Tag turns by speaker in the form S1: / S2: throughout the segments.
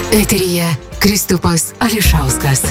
S1: Eteryje Kristupas Ališauskas.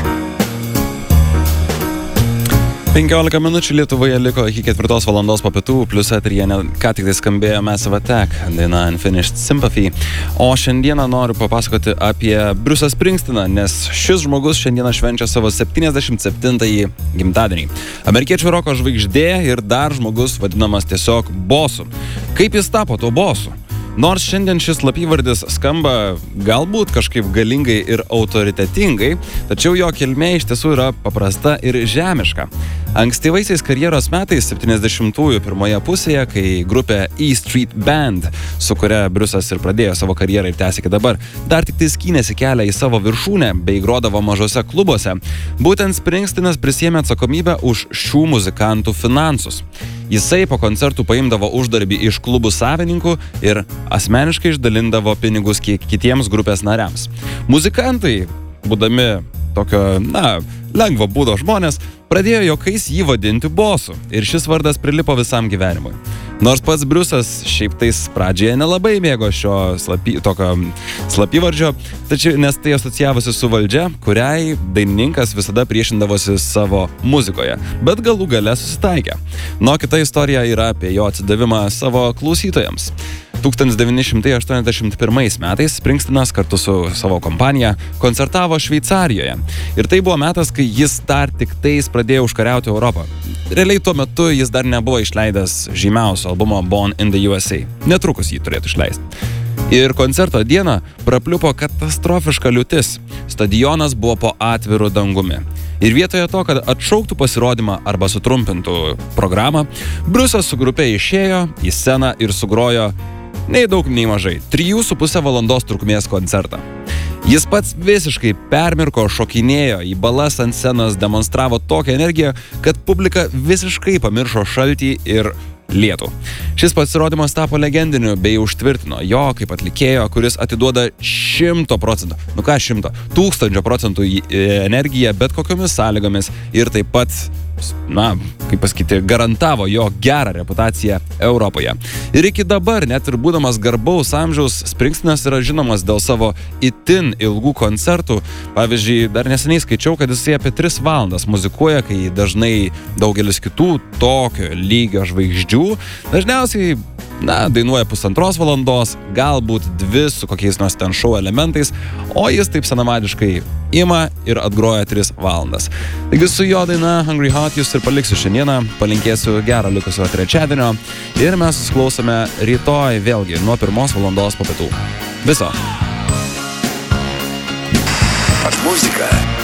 S2: 15 minučių Lietuvoje liko iki 4 valandos po pietų, plius eteryje ką tik tai skambėjo Massive Attack, daina Unfinished Sympathy. O šiandieną noriu papasakoti apie Bruce'ą Springsteeną, nes šis žmogus šiandieną švenčia savo 77-ąjį gimtadienį. Amerikiečių roko žvaigždė ir dar žmogus vadinamas tiesiog bosu. Kaip jis tapo tuo bosu? Nors šiandien šis slapyvardis skamba galbūt kažkaip galingai ir autoritetingai, tačiau jo kilmė iš tiesų yra paprasta ir žemiška. Ankstyvaisiais karjeros metais, 70-ųjų pirmoje pusėje, kai grupė E Street Band, su kuria Bruce'as ir pradėjo savo karjerą ir tęsė iki dabar, dar tik tai skynėsi kelią į savo viršūnę bei grodavo mažose klubuose, būtent Springsteenas prisėmė atsakomybę už šių muzikantų finansus. Jisai po koncertų paimdavo uždarbį iš klubų savininkų ir asmeniškai išdalindavo pinigus kitiems grupės nariams. Muzikantai, būdami tokio, lengvo būdo žmonės, pradėjo juokais jį vadinti bosu ir šis vardas prilipo visam gyvenimui. Nors pats Bruce'as šiaip tais pradžioje nelabai mėgo šio slapyvardžio, tačiau nes tai asocijavosi su valdžia, kuriai dainininkas visada priešindavosi savo muzikoje, bet galų gale susitaikė. Kita istorija yra apie jo atsidavimą savo klausytojams. 1981 metais Springsteenas kartu su savo kompanija koncertavo Šveicarijoje. Ir tai buvo metas, kai jis dar tik tais pradėjo užkariauti Europą. Realiai tuo metu jis dar nebuvo išleidęs žymiausio albumo Born in the USA. Netrukus jį turėtų išleisti. Ir koncerto dieną prapliupo katastrofiška liūtis. Stadionas buvo po atviru dangumi. Ir vietoje to, kad atšauktų pasirodymą arba sutrumpintų programą, Bruce'as su grupė išėjo į sceną ir sugrojo nei daug, nei mažai 3,5 valandos trukmės koncertą. Jis pats visiškai permirko, šokinėjo į balas ant scenos, demonstravo tokią energiją, kad publika visiškai pamiršo šaltį ir lietų. Šis pasirodymas tapo legendiniu bei užtvirtino jo kaip atlikėjo, kuris atiduoda 100%, 1000% energiją bet kokiomis sąlygomis ir taip pat, garantavo jo gerą reputaciją Europoje. Ir iki dabar, net ir būdamas garbaus amžiaus, Springsteenas yra žinomas dėl savo itin ilgų koncertų. Pavyzdžiui, dar neseniai skaičiau, kad jisai apie 3 valandas muzikuoja, kai dažnai daugelis kitų tokio lygio žvaigždžių dažniausiai dainuoja 1,5 valandos, galbūt 2 su kokiais nors ten šou elementais, o jis taip senamadiškai ima ir atgroja 3 valandas. Taigi su jo daina Hungry Heart jūs ir paliksiu šiandieną, palinkėsiu gero likusio trečiadienio ir mes susiklausome rytoj vėlgi nuo 1 valandos po pietų. Viso.
S3: Muzika